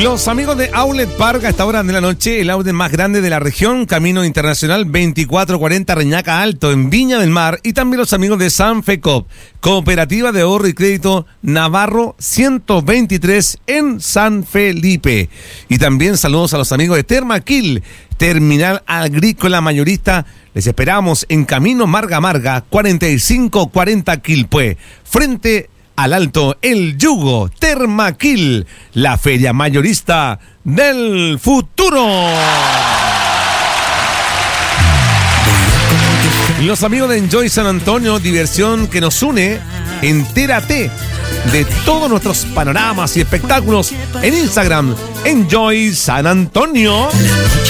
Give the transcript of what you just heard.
Los amigos de Outlet Park, a esta hora de la noche, el outlet más grande de la región, Camino Internacional 2440 Reñaca Alto, en Viña del Mar. Y también los amigos de Sanfecop, Cooperativa de Ahorro y Crédito Navarro 123 en San Felipe. Y también saludos a los amigos de Termaquil, Terminal Agrícola Mayorista. Les esperamos en Camino Marga Marga 4540 Quilpué, frente al Alto El Yugo. Termaquil, la feria mayorista del futuro. Los amigos de Enjoy San Antonio, diversión que nos une. Entérate de todos nuestros panoramas y espectáculos en Instagram, Enjoy San Antonio.